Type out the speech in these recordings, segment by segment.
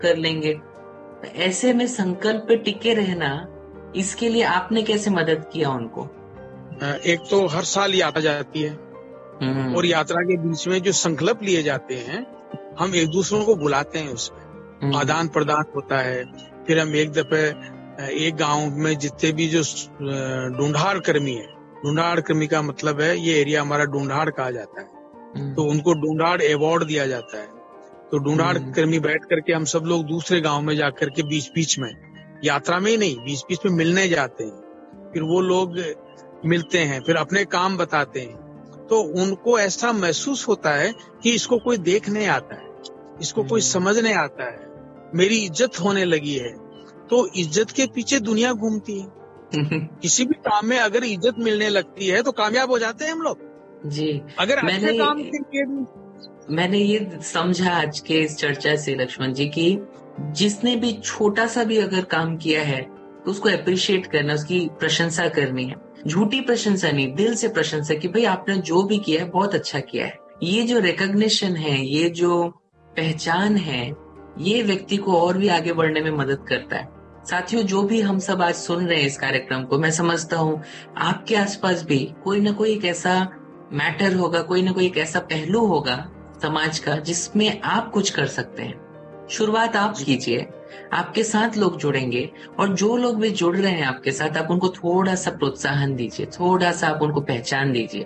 कर लेंगे। तो ऐसे में संकल्प पे टिके रहना, इसके लिए आपने कैसे मदद किया उनको? एक तो हर साल यात्रा जाती है और यात्रा के बीच में जो संकल्प लिए जाते हैं, हम एक दूसरों को बुलाते हैं, उसमें आदान प्रदान होता है। फिर हम एक दफे एक गांव में जितने भी जो ढूंढाड़ कर्मी है, ढूंढाड़ कर्मी का मतलब है ये एरिया हमारा ढूंढाड़ कहा जाता है, तो उनको ढूंढाड़ अवार्ड दिया जाता है। तो ढूंढाड़ कर्मी बैठ करके हम सब लोग दूसरे गांव में जाकर के बीच बीच में, यात्रा में ही नहीं, बीच बीच में मिलने जाते हैं। फिर वो लोग मिलते हैं, फिर अपने काम बताते हैं, तो उनको ऐसा महसूस होता है कि इसको कोई देखने आता है, इसको कोई समझने आता है, मेरी इज्जत होने लगी है। तो इज्जत के पीछे दुनिया घूमती है। किसी भी काम में अगर इज्जत मिलने लगती है तो कामयाब हो जाते हैं हम लोग जी। अगर अच्छे काम के मैंने ये समझा आज के इस चर्चा से लक्ष्मण जी की जिसने भी छोटा सा भी अगर काम किया है तो उसको अप्रिशिएट करना, उसकी प्रशंसा करनी है। झूठी प्रशंसा नहीं, दिल से प्रशंसा कि भाई आपने जो भी किया है बहुत अच्छा किया है। ये जो रिकॉग्निशन है, ये जो पहचान है, ये व्यक्ति को और भी आगे बढ़ने में मदद करता है। साथियों, जो भी हम सब आज सुन रहे हैं इस कार्यक्रम को, मैं समझता हूँ आपके आसपास भी कोई ना कोई एक ऐसा मैटर होगा, कोई ना कोई एक ऐसा पहलू होगा समाज का जिसमें आप कुछ कर सकते हैं। शुरुआत आप कीजिए, आपके साथ लोग जुड़ेंगे, और जो लोग भी जुड़ रहे हैं आपके साथ, आप उनको थोड़ा सा प्रोत्साहन दीजिए, थोड़ा सा आप उनको पहचान दीजिए।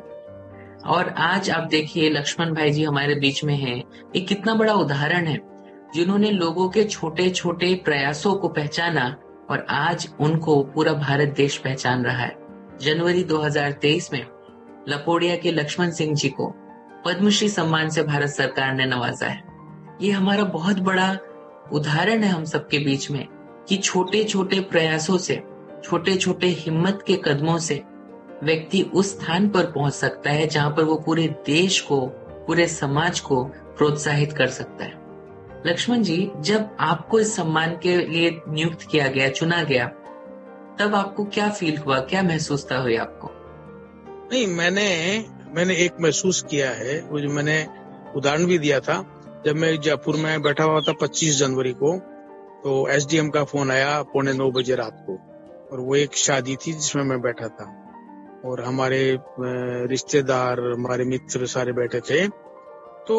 और आज आप देखिए लक्ष्मण भाई जी हमारे बीच में हैं, एक कितना बड़ा उदाहरण है जिन्होंने लोगों के छोटे छोटे प्रयासों को पहचाना और आज उनको पूरा भारत देश पहचान रहा है। जनवरी 2023 में लपोड़िया के लक्ष्मण सिंह जी को पद्मश्री सम्मान से भारत सरकार ने नवाजा है। ये हमारा बहुत बड़ा उदाहरण है हम सबके बीच में कि छोटे छोटे प्रयासों से, छोटे छोटे हिम्मत के कदमों से व्यक्ति उस स्थान पर पहुंच सकता है जहां पर वो पूरे देश को, पूरे समाज को प्रोत्साहित कर सकता है। लक्ष्मण जी, जब आपको इस सम्मान के लिए नियुक्त किया गया, चुना गया, तब आपको क्या फील हुआ, क्या महसूसता हुई आपको? नहीं, मैंने एक महसूस किया है, वो जो मैंने उदाहरण भी दिया था। जब मैं जयपुर में बैठा हुआ था 25 जनवरी को, तो एसडीएम का फोन आया 8:45 बजे रात को, और वो एक शादी थी जिसमें मैं बैठा था और हमारे रिश्तेदार, हमारे मित्र सारे बैठे थे। तो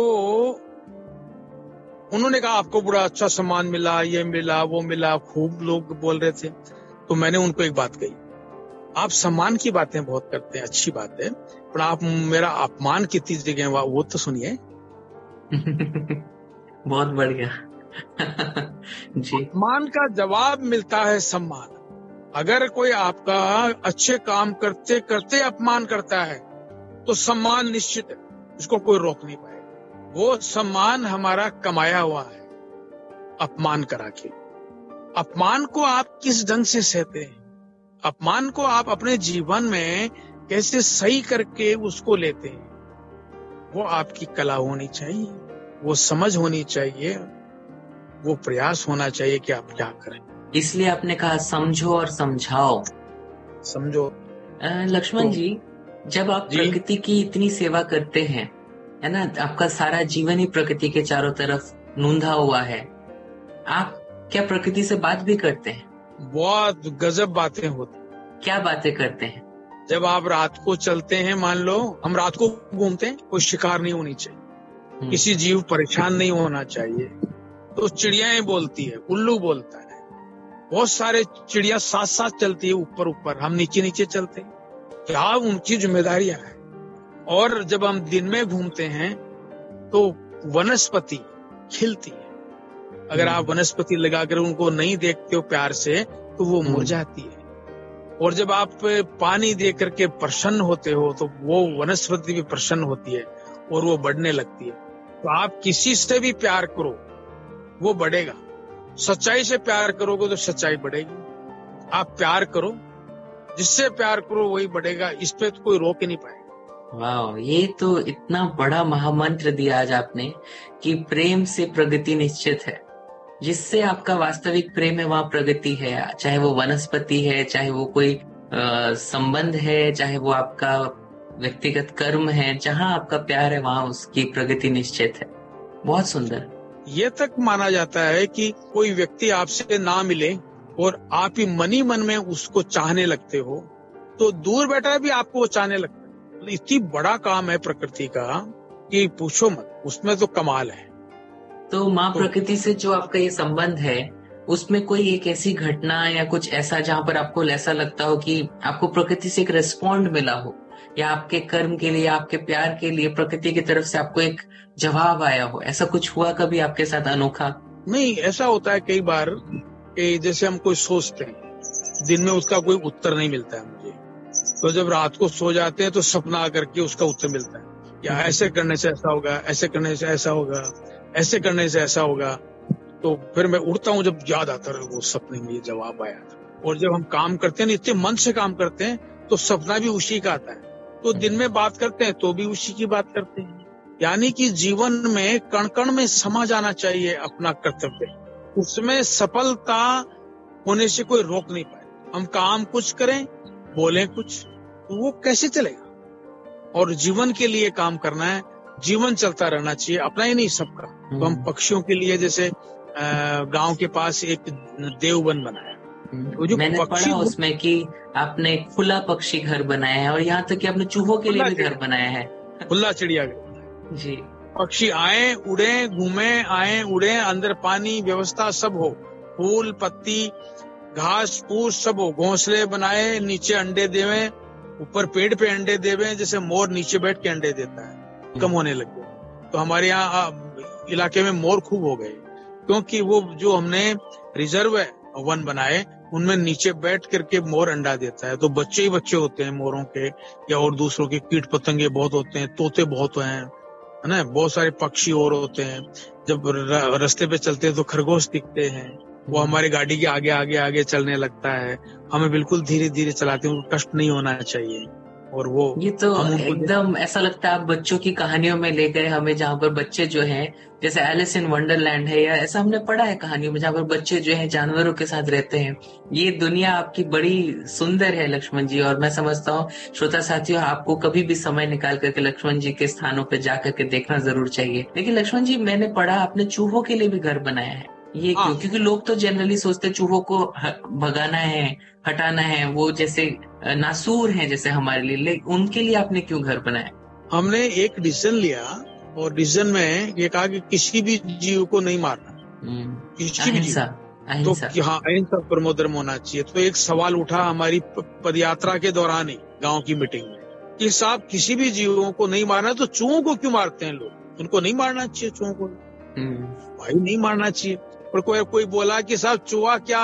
उन्होंने कहा आपको बड़ा अच्छा सम्मान मिला, ये मिला, वो मिला, खूब लोग बोल रहे थे। तो मैंने उनको एक बात कही, आप सम्मान की बातें बहुत करते हैं, अच्छी बात है, पर आप मेरा अपमान कितनी जगह वो तो सुनिए। बहुत बढ़िया। जी। अपमान का जवाब मिलता है सम्मान। अगर कोई आपका अच्छे काम करते करते अपमान करता है तो सम्मान निश्चित है, उसको कोई रोक नहीं पाएगा। वो सम्मान हमारा कमाया हुआ है, अपमान करा के। अपमान को आप किस ढंग से सहते हैं, अपमान को आप अपने जीवन में कैसे सही करके उसको लेते हैं, वो आपकी कला होनी चाहिए, वो समझ होनी चाहिए, वो प्रयास होना चाहिए कि आप क्या करें। इसलिए आपने कहा समझो और समझाओ। समझो। लक्ष्मण जी, जब आप प्रकृति की इतनी सेवा करते हैं, है ना, आपका सारा जीवन ही प्रकृति के चारों तरफ नूंधा हुआ है, आप क्या प्रकृति से बात भी करते हैं? बहुत गजब बातें होती। क्या बातें करते हैं? जब आप रात को चलते हैं, मान लो हम रात को घूमते हैं, कोई शिकार नहीं होनी चाहिए, किसी जीव परेशान नहीं होना चाहिए, तो चिड़ियाएं बोलती है, उल्लू बोलता है, बहुत सारे चिड़िया साथ साथ चलती है, ऊपर ऊपर, हम नीचे नीचे चलते हैं। क्या उनकी जिम्मेदारियां हैं। और जब हम दिन में घूमते हैं तो वनस्पति खिलती है, अगर आप वनस्पति लगाकर उनको नहीं देखते हो प्यार से तो वो मुरझाती है। और जब आप पानी दे करके प्रसन्न होते हो तो वो वनस्पति भी प्रसन्न होती है और वो बढ़ने लगती है। तो आप किसी से भी प्यार करो, वो बढ़ेगा। सच्चाई से प्यार करोगे तो सच्चाई बढ़ेगी। आप प्यार करो, जिससे प्यार करो वही बढ़ेगा, इस पे तो कोई रोक ही नहीं पाएगा। वाह, ये तो इतना बड़ा महामंत्र दिया आज आपने कि प्रेम से प्रगति निश्चित है। जिससे आपका वास्तविक प्रेम है वहाँ प्रगति है, चाहे वो वनस्पति है, चाहे वो कोई संबंध है, चाहे वो आपका व्यक्तिगत कर्म है, जहाँ आपका प्यार है वहाँ उसकी प्रगति निश्चित है। बहुत सुंदर। ये तक माना जाता है कि कोई व्यक्ति आपसे ना मिले और आप ही मन में उसको चाहने लगते हो, तो दूर बैठा भी आपको वो चाहने लगता है। तो इतनी बड़ा काम है प्रकृति का कि पूछो मत, उसमें तो कमाल है। तो माँ प्रकृति से जो आपका ये संबंध है, उसमें कोई एक ऐसी घटना या कुछ ऐसा जहाँ पर आपको ऐसा लगता हो कि आपको प्रकृति से एक रिस्पॉन्ड मिला हो, या आपके कर्म के लिए, आपके प्यार के लिए प्रकृति की तरफ से आपको एक जवाब आया हो, ऐसा कुछ हुआ कभी आपके साथ अनोखा? नहीं, ऐसा होता है कई बार कि जैसे हम कोई सोचते हैं, दिन में उसका कोई उत्तर नहीं मिलता है मुझे, तो जब रात को सो जाते हैं तो सपना आकर के उसका उत्तर मिलता है, या ऐसे करने से ऐसा होगा, ऐसे करने से ऐसा होगा, ऐसे करने से ऐसा होगा। तो फिर मैं उठता हूँ, जब याद आता है वो सपने में ये जवाब आया था। और जब हम काम करते हैं, इतने मन से काम करते हैं, तो सपना भी उसी का आता है। तो दिन में बात करते हैं तो भी उसी की बात करते हैं। यानी कि जीवन में कण कण में समा जाना चाहिए अपना कर्तव्य, उसमें सफलता होने से कोई रोक नहीं पाए। हम काम कुछ करें, बोलें कुछ, तो वो कैसे चलेगा? और जीवन के लिए काम करना है, जीवन चलता रहना चाहिए, अपना ही नहीं सबका। तो हम पक्षियों के लिए जैसे गांव के पास एक देववन बनाया, तो जो मैंने पढ़ा उसमें कि आपने एक खुला पक्षी घर बनाया है, और यहाँ तक कि आपने चूहों के लिए भी घर बनाया है, खुला चिड़ियाघर जी। पक्षी आए, उड़े, घूमे, आए, उड़े, अंदर पानी व्यवस्था सब हो, फूल पत्ती घास फूस सब हो, घोंसले बनाए, नीचे अंडे देवे, ऊपर पेड़ पे अंडे देवे, जैसे मोर नीचे बैठ के अंडे देता है, कम होने लग गए। तो हमारे यहाँ इलाके में मोर खूब हो गए, क्योंकि वो जो हमने रिजर्व वन बनाए, उनमें नीचे बैठ करके मोर अंडा देता है। तो बच्चे ही बच्चे होते हैं मोरों के, या और दूसरों के कीट पतंगे बहुत होते हैं, तोते बहुत हैं, है ना, बहुत सारे पक्षी और होते हैं। जब रास्ते पे चलते हैं तो खरगोश दिखते हैं, वो हमारी गाड़ी के आगे आगे आगे चलने लगता है, हमें बिल्कुल धीरे धीरे चलाते हैं, उनको कष्ट नहीं होना चाहिए। और वो ये तो एकदम ऐसा लगता है आप बच्चों की कहानियों में ले गए हमें, जहाँ पर बच्चे जो हैं, जैसे एलिस इन वंडरलैंड है, या ऐसा हमने पढ़ा है कहानियों में, जहाँ पर बच्चे जो हैं जानवरों के साथ रहते हैं। ये दुनिया आपकी बड़ी सुंदर है लक्ष्मण जी, और मैं समझता हूँ श्रोता साथियों, आपको कभी भी समय निकाल करके लक्ष्मण जी के स्थानों पर जाकर के देखना जरूर चाहिए। लेकिन लक्ष्मण जी, मैंने पढ़ा आपने चूहों के लिए भी घर बनाया है, ये क्यों? क्योंकि लोग तो जनरली सोचते चूहों को भगाना है, हटाना है, वो जैसे नासूर हैं जैसे हमारे लिए, उनके लिए आपने क्यों घर बनाया? हमने एक डिसीजन लिया, और डिसीजन में ये कहा कि किसी भी जीव को नहीं मारना, किसी भी जीव। तो हाँ, अहिंसा परमो धर्म होना चाहिए। तो एक सवाल उठा हमारी पदयात्रा के दौरान ही गांव की मीटिंग में कि साहब किसी भी जीवों को नहीं मारना, तो चूहों को क्यों मारते हैं लोग? उनको नहीं मारना चाहिए, चूहों को भाई नहीं मारना चाहिए। और कोई बोला कि साहब चूहा क्या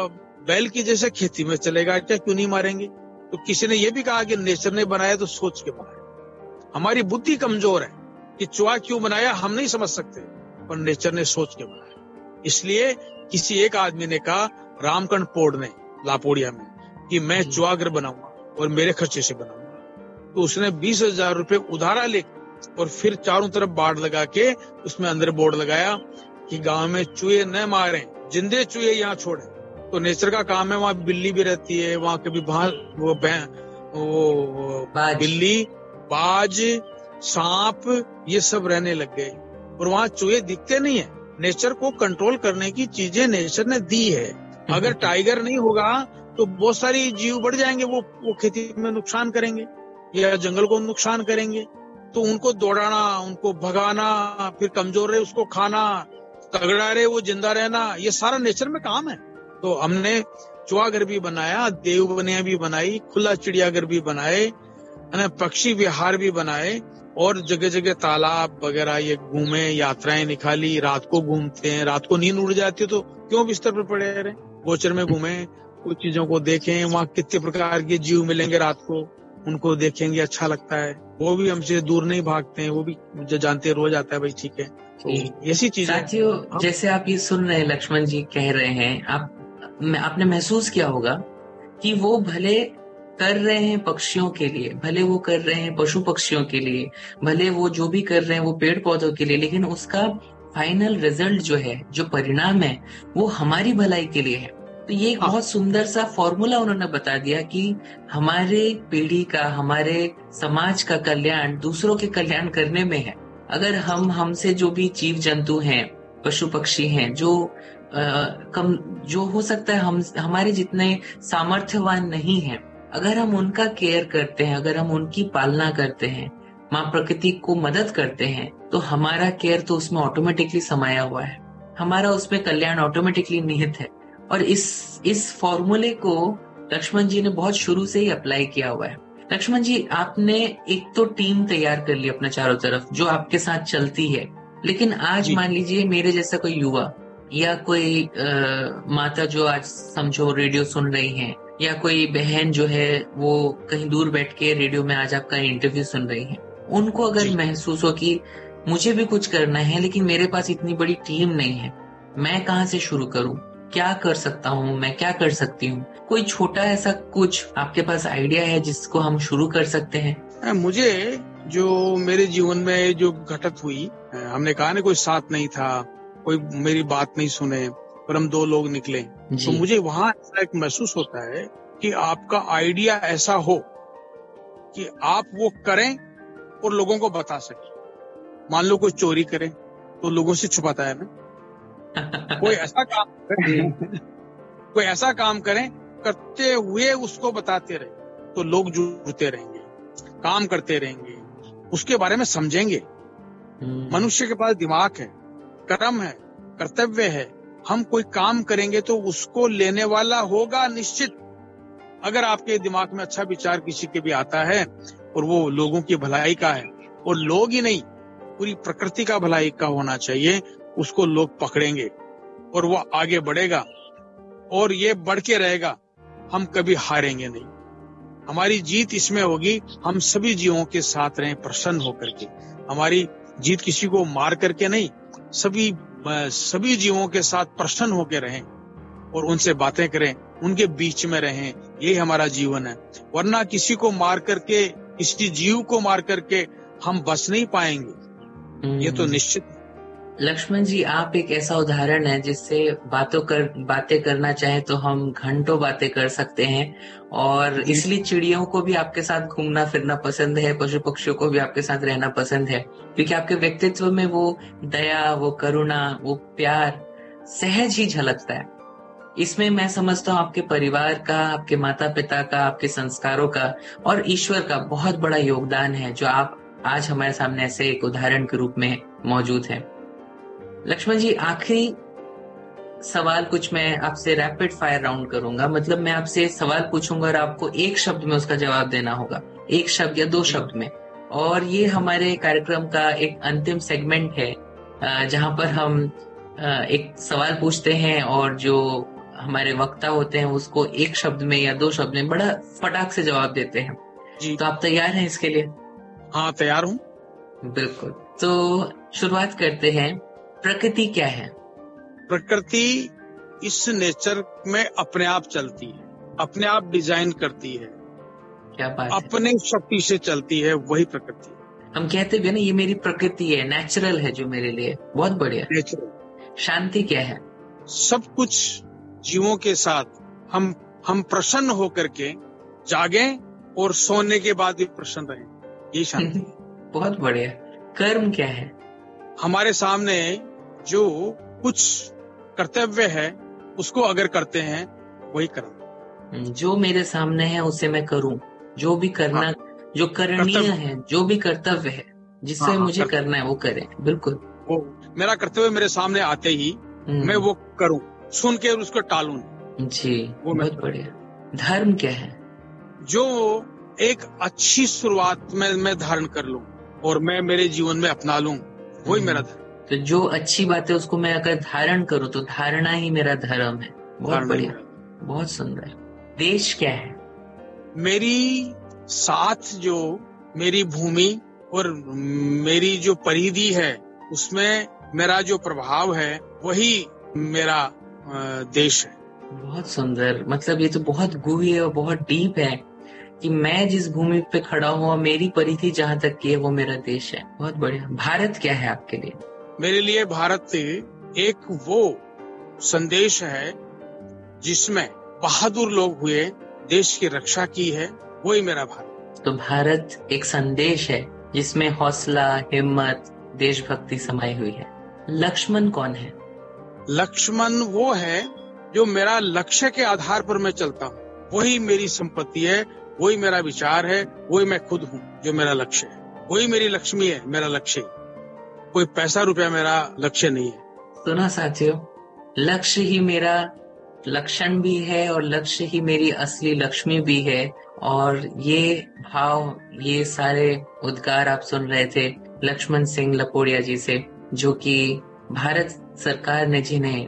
बैल की जैसे खेती में चलेगा क्या, क्यों नहीं मारेंगे? तो किसी ने ये भी कहा कि नेचर ने बनाया तो सोच के बनाया। हमारी बुद्धि कमजोर है कि चूहा क्यों बनाया हम नहीं समझ सकते, पर नेचर ने सोच के बनाया। इसलिए किसी एक आदमी ने कहा, रामकंड पोड़ ने लापोड़िया में, कि मैं चूहाघर बनाऊंगा और मेरे खर्चे से बनाऊंगा। तो उसने 20,000 रुपए उधारा ले, और फिर चारों तरफ बाड़ लगा के उसमें अंदर बोर्ड लगाया कि गांव में चूहे न मारें, जिंदे चूहे यहाँ छोड़े। तो नेचर का काम है, वहाँ बिल्ली भी रहती है, वहाँ कभी वो बिल्ली, बाज, सांप, ये सब रहने लग गए, और वहाँ चूहे दिखते नहीं है। नेचर को कंट्रोल करने की चीजें नेचर ने दी है। अगर टाइगर नहीं होगा तो बहुत सारी जीव बढ़ जाएंगे, वो खेती में नुकसान करेंगे या जंगल को नुकसान करेंगे। तो उनको दौड़ाना, उनको भगाना, फिर कमजोर रहे उसको खाना, तगड़ा रहे वो जिंदा रहना, ये सारा नेचर में काम है। तो हमने चूहाघर भी बनाया, देवबनिया भी बनाई, खुला चिड़ियाघर भी बनाए, है ना, पक्षी विहार भी बनाए, और जगह जगह तालाब वगैरह ये घूमे, यात्राएं निकाली। रात को घूमते हैं, रात को नींद उड़ जाती है तो क्यों बिस्तर पर पड़े रहे, गोचर में घूमे, कुछ चीजों को देखें, वहाँ कितने प्रकार के जीव मिलेंगे रात को, उनको देखेंगे, अच्छा लगता है। वो भी हमसे दूर नहीं भागते हैं, वो भी जो जानते रोज आता है भाई ठीक है। तो ऐसी चीजें साथियों, जैसे आप ये सुन रहे हैं, लक्ष्मण जी कह रहे हैं, आपने महसूस किया होगा कि वो भले कर रहे हैं पक्षियों के लिए, भले वो कर रहे हैं पशु पक्षियों के लिए, भले वो जो भी कर रहे हैं वो पेड़ पौधों के लिए, लेकिन उसका फाइनल रिजल्ट जो है, जो परिणाम है, वो हमारी भलाई के लिए है। तो ये एक बहुत सुंदर सा फॉर्मूला उन्होंने बता दिया कि हमारे पीढ़ी का, हमारे समाज का कल्याण दूसरों के कल्याण करने में है। अगर हमसे जो भी जीव जंतु हैं पशु पक्षी हैं जो कम, जो हो सकता है हमारे जितने सामर्थ्यवान नहीं हैं, अगर हम उनका केयर करते हैं, अगर हम उनकी पालना करते हैं, माँ प्रकृति को मदद करते हैं, तो हमारा केयर तो उसमें ऑटोमेटिकली समाया हुआ है, हमारा उसमें कल्याण ऑटोमेटिकली निहित है। और इस फॉर्मूले को लक्ष्मण जी ने बहुत शुरू से ही अप्लाई किया हुआ है। लक्ष्मण जी, आपने एक तो टीम तैयार कर ली अपने चारों तरफ जो आपके साथ चलती है, लेकिन आज मान लीजिए मेरे जैसा कोई युवा या कोई माता जो आज समझो रेडियो सुन रही हैं, या कोई बहन जो है वो कहीं दूर बैठ के रेडियो में आज आपका इंटरव्यू सुन रही है, उनको अगर महसूस हो कि मुझे भी कुछ करना है लेकिन मेरे पास इतनी बड़ी टीम नहीं है, मैं कहाँ से शुरू करूँ, क्या कर सकता हूँ, मैं क्या कर सकती हूँ, कोई छोटा ऐसा कुछ आपके पास आइडिया है जिसको हम शुरू कर सकते हैं? मुझे जो मेरे जीवन में जो घटत हुई, हमने कहा ना कोई साथ नहीं था, कोई मेरी बात नहीं सुने, पर हम 2 लोग निकले, तो मुझे वहां ऐसा एक महसूस होता है कि आपका आइडिया ऐसा हो कि आप वो करें और लोगों को बता सके। मान लो कोई चोरी करे तो लोगों से छुपाता है ना, कोई ऐसा काम करें करते हुए उसको बताते रहे तो लोग जुड़ते रहेंगे, काम करते रहेंगे, उसके बारे में समझेंगे। मनुष्य के पास दिमाग है, कर्म है, कर्तव्य है, हम कोई काम करेंगे तो उसको लेने वाला होगा निश्चित। अगर आपके दिमाग में अच्छा विचार किसी के भी आता है और वो लोगों की भलाई का है, और लोग ही नहीं पूरी प्रकृति का भलाई का होना चाहिए, उसको लोग पकड़ेंगे और वो आगे बढ़ेगा और ये बढ़ के रहेगा। हम कभी हारेंगे नहीं, हमारी जीत इसमें होगी हम सभी जीवों के साथ रहें प्रसन्न होकर के। हमारी जीत किसी को मार करके नहीं, सभी जीवों के साथ प्रसन्न होकर रहें और उनसे बातें करें, उनके बीच में रहें, यही हमारा जीवन है। वरना किसी को मार करके, किसी जीव को मार करके हम बच नहीं पाएंगे, ये तो निश्चित। लक्ष्मण जी, आप एक ऐसा उदाहरण है जिससे बातें करना चाहे तो हम घंटों बातें कर सकते हैं, और इसलिए चिड़ियों को भी आपके साथ घूमना फिरना पसंद है, पशु पक्षियों को भी आपके साथ रहना पसंद है, क्योंकि आपके व्यक्तित्व में वो दया, वो करुणा, वो प्यार सहज ही झलकता है। इसमें मैं समझता हूँ आपके परिवार का, आपके माता पिता का, आपके संस्कारों का और ईश्वर का बहुत बड़ा योगदान है, जो आप आज हमारे सामने ऐसे एक उदाहरण के रूप में मौजूद है। लक्ष्मण जी, आखिरी सवाल कुछ मैं आपसे रैपिड फायर राउंड करूंगा, मतलब मैं आपसे सवाल पूछूंगा और आपको एक शब्द में उसका जवाब देना होगा, एक शब्द या 2 शब्द में। और ये हमारे कार्यक्रम का एक अंतिम सेगमेंट है जहां पर हम एक सवाल पूछते हैं और जो हमारे वक्ता होते हैं उसको एक शब्द में या 2 शब्द में बड़ा फटाक से जवाब देते हैं जी। तो आप तैयार हैं इसके लिए? हाँ, तैयार हूँ। बिल्कुल, तो शुरुआत करते हैं। प्रकृति क्या है? प्रकृति इस नेचर में अपने आप चलती है, अपने आप डिजाइन करती है, क्या बात अपने शक्ति से चलती है, वही प्रकृति। हम कहते भी ना, ये मेरी प्रकृति है, नेचुरल है जो मेरे लिए। बहुत बढ़िया। नेचुरल। शांति क्या है? सब कुछ जीवों के साथ हम प्रसन्न होकर के जागें और सोने के बाद भी प्रसन्न रहें, ये शांति। बहुत बढ़िया। कर्म क्या है? हमारे सामने जो कुछ कर्तव्य है उसको अगर करते हैं, वही कर्म। जो मेरे सामने है उसे मैं करूं, जो भी करना, हाँ, जो करणीय है, जो भी कर्तव्य है जिससे मुझे करना है वो करें। बिल्कुल, वो मेरा कर्तव्य मेरे सामने आते ही मैं वो करूं, सुन के उसको टालूं जी। वो बहुत बढ़िया। धर्म क्या है? जो एक अच्छी शुरुआत में मैं धारण कर लूं और मैं मेरे जीवन में अपना लूं, वही मेरा धर्म। तो जो अच्छी बात है उसको मैं अगर धारण करूं तो धारणा ही मेरा धर्म है। बहुत बढ़िया, बहुत सुंदर। देश क्या है? मेरी साथ जो मेरी भूमि और मेरी जो परिधि है उसमें मेरा जो प्रभाव है वही मेरा देश है। बहुत सुंदर, मतलब ये तो बहुत गूढ़ और बहुत डीप है कि मैं जिस भूमि पे खड़ा हूँ, मेरी परिधि जहाँ तक की है वो मेरा देश है। बहुत बढ़िया। भारत क्या है आपके लिए? मेरे लिए भारत एक वो संदेश है जिसमें बहादुर लोग हुए, देश की रक्षा की है, वही मेरा भारत। तो भारत एक संदेश है जिसमें हौसला, हिम्मत, देशभक्ति समाई हुई है। लक्ष्मण कौन है? लक्ष्मण वो है जो मेरा लक्ष्य के आधार पर मैं चलता हूँ, वही मेरी संपत्ति है, वही मेरा विचार है, वही मैं खुद हूँ जो मेरा लक्ष्य है, वही मेरी लक्ष्मी है, मेरा लक्ष्य। कोई पैसा रुपया मेरा लक्ष्य नहीं है। सुना साथियों, लक्ष्य ही मेरा लक्षण भी है और लक्ष्य ही मेरी असली लक्ष्मी भी है। और ये भाव, ये सारे उद्गार आप सुन रहे थे लक्ष्मण सिंह लपोड़िया जी से, जो कि भारत सरकार ने जिन्हें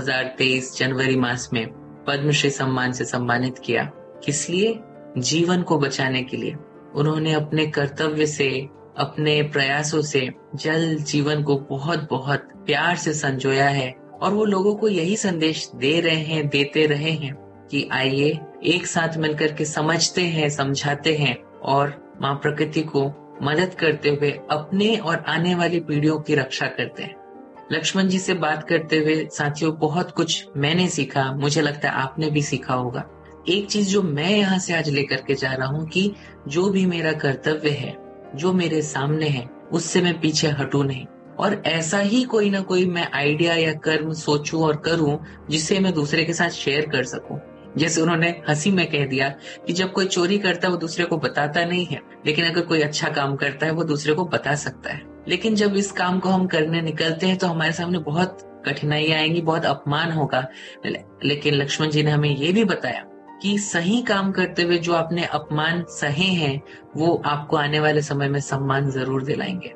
2023 जनवरी मास में पद्मश्री सम्मान से सम्मानित किया। किस लिए? जीवन को बचाने के लिए। उन्होंने अपने कर्तव्य से, अपने प्रयासों से जल जीवन को बहुत बहुत प्यार से संजोया है और वो लोगों को यही संदेश दे रहे हैं, देते रहे हैं कि आइए एक साथ मिलकर के समझते हैं, समझाते हैं और माँ प्रकृति को मदद करते हुए अपने और आने वाली पीढ़ियों की रक्षा करते हैं। लक्ष्मण जी से बात करते हुए साथियों बहुत कुछ मैंने सीखा, मुझे लगता है आपने भी सीखा होगा। एक चीज जो मैं यहाँ से आज लेकर के जा रहा हूँ कि जो भी मेरा कर्तव्य है, जो मेरे सामने है, उससे मैं पीछे हटूं नहीं और ऐसा ही कोई ना कोई मैं आइडिया या कर्म सोचूं और करूं जिससे मैं दूसरे के साथ शेयर कर सकूं। जैसे उन्होंने हंसी में कह दिया कि जब कोई चोरी करता है वो दूसरे को बताता नहीं है, लेकिन अगर कोई अच्छा काम करता है वो दूसरे को बता सकता है। लेकिन जब इस काम को हम करने निकलते हैं तो हमारे सामने बहुत कठिनाइयां आएंगी, बहुत अपमान होगा। लेकिन लक्ष्मण जी ने हमें ये भी बताया कि सही काम करते हुए जो आपने अपमान सहे हैं वो आपको आने वाले समय में सम्मान जरूर दिलाएंगे।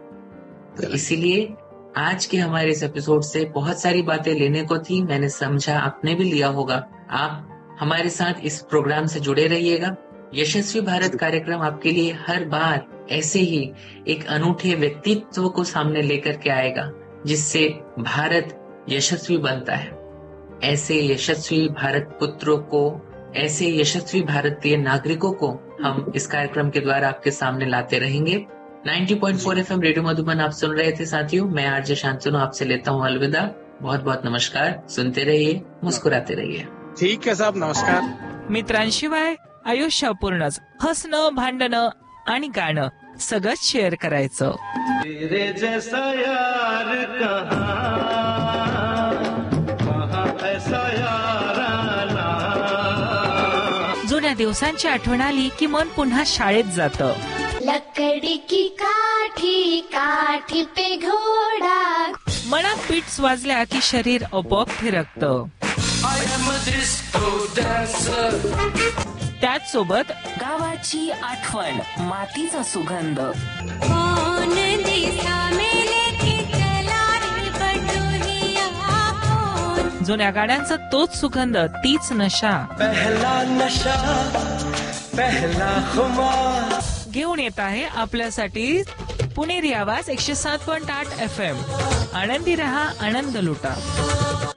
तो इसीलिए आज के हमारे इस एपिसोड से बहुत सारी बातें लेने को थी, मैंने समझा आपने भी लिया होगा। आप हमारे साथ इस प्रोग्राम से जुड़े रहिएगा। यशस्वी भारत कार्यक्रम आपके लिए हर बार ऐसे ही एक अनूठे व्यक्तित्व को सामने लेकर के आएगा जिससे भारत यशस्वी बनता है। ऐसे यशस्वी भारत पुत्रों को, ऐसे यशस्वी भारतीय नागरिकों को हम इस कार्यक्रम के द्वारा आपके सामने लाते रहेंगे। 90.4 FM रेडियो मधुबन आप सुन रहे थे साथियों। मैं आरजे शांतनु आपसे लेता हूँ अलविदा। बहुत बहुत नमस्कार। सुनते रहिए, मुस्कुराते रहिए। ठीक है साहब, नमस्कार। मित्रांशिवाय आयुष्य अपूर्णच, हसणं, भांडणं आणि गाणं सगळंच शेअर करायचं। तेरे जैसा यार कहाँ ऐसा याराना। जुन्या दिवसांची आठवण आली की मन पुन्हा शाळेत जातं। लकड़ी की काठी, काठी पे घोडा। मनात बीट्स वाजल्या की शरीर आपोआप फिरकतं। त्याच सोबत गावाची आठवण, मातीचा सुगंध। जुन्या गाण्यांचा तोच सुगंध, तीच नशा। पहला नशा, पहला खुमार घेऊन येत आहे आपल्यासाठी पुणेरी आवाज 107.8 FM। आनंदी रहा, आनंद लुटा।